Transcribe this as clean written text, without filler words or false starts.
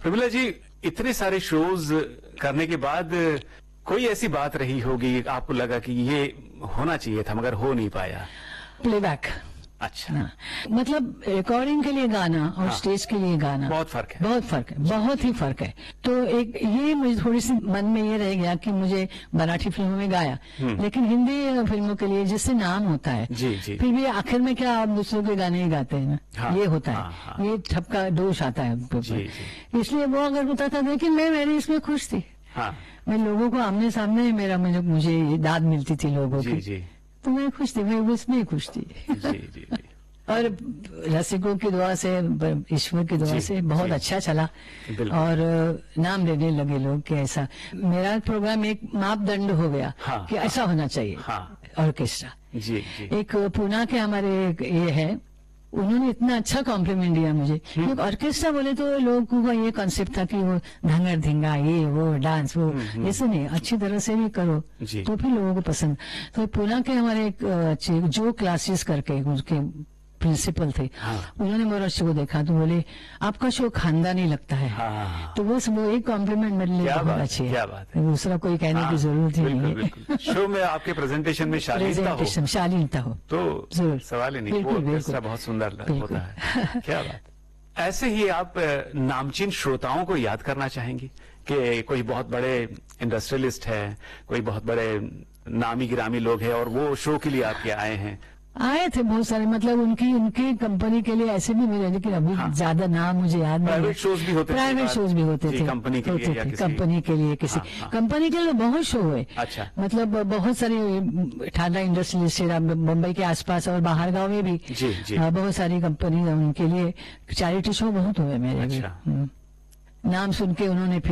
प्रमिला जी, इतने सारे शोज करने के बाद कोई ऐसी बात रही होगी आपको लगा कि ये होना चाहिए था मगर हो नहीं पाया? प्लेबैक। अच्छा। मतलब रिकॉर्डिंग के लिए गाना और स्टेज के लिए गाना बहुत फर्क है। बहुत फर्क है, बहुत ही फर्क है। तो एक ये मुझे थोड़ी सी मन में ये रह गया कि मुझे मराठी फिल्मों में गाया, लेकिन हिंदी फिल्मों के लिए जिससे नाम होता है जी, जी। फिर भी आखिर में क्या आप दूसरों के गाने ही गाते हैं ना। हाँ, ये होता है। हाँ। ये ठपका दोष आता है जी, जी। इसलिए वो अगर होता था, लेकिन मैं मेरी इसमें खुश थी। हाँ। मैं लोगों को आमने सामने मुझे दाद मिलती थी लोगों जी, की, जी। तो मैं खुश थी, मैं उसमें खुश थी। जी, जी, जी। और रसिकों की दुआ से, ईश्वर की दुआ से बहुत अच्छा चला और नाम लेने लगे लोग कि ऐसा मेरा प्रोग्राम एक मापदंड हो गया। हाँ, कि ऐसा होना चाहिए। हाँ। ऑर्केस्ट्रा। जी, जी। एक पूना के हमारे ये है, उन्होंने इतना अच्छा कॉम्प्लीमेंट दिया मुझे। क्योंकि ऑर्केस्ट्रा बोले तो लोगों का ये कॉन्सेप्ट था कि वो धंगर धिंगा, ये वो डांस वो, ऐसे नहीं, अच्छी तरह से भी करो तो फिर लोगों को पसंद। तो पूना के हमारे एक अच्छे जो क्लासेस करके उसके प्रिंसिपल थे, उन्होंने मेरा शो देखा तो बोले आपका शो खानदानी लगता है। तो बस वो एक कॉम्प्लीमेंट मेरे लिए बहुत अच्छी है। क्या बात है। दूसरा कोई कहने की जरूरत ही नहीं है। शो में आपके प्रेजेंटेशन में शालीनता हो तो सवाल ही नहीं, वो ऑर्केस्ट्रा बहुत सुंदर होता है। क्या बात। ऐसे ही आप नामचीन श्रोताओं को याद करना चाहेंगी कि कोई बहुत बड़े इंडस्ट्रियलिस्ट है, कोई बहुत बड़े नामी गिरामी लोग हैं और वो शो के लिए आपके आए हैं? आए थे बहुत सारे, मतलब उनकी कंपनी के लिए ऐसे भी मिले, लेकिन अभी ज्यादा नाम मुझे याद नहीं। प्राइवेट शोज भी होते थे। प्राइवेट शोज भी होते थे कंपनी के लिए या किसी कंपनी के लिए किसी कंपनी के लिए बहुत शो हुए। अच्छा। मतलब बहुत सारी ठाडा इंडस्ट्रियलिस्ट मुंबई के आसपास और बाहर गांव में भी जी, जी। बहुत सारी कंपनी, उनके लिए चैरिटी शो बहुत हुए मेरे भी। अच्छा। नाम सुन के उन्होंने